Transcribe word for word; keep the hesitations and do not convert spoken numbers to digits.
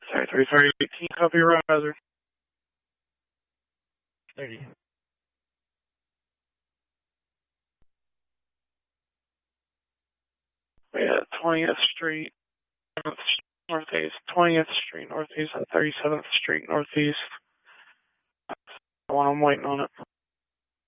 Sorry, three thirty eighteen, copy riser. thirty. Yeah, twentieth Street, Northeast, twentieth Street Northeast, and thirty-seventh Street Northeast. That's the one I'm waiting on it.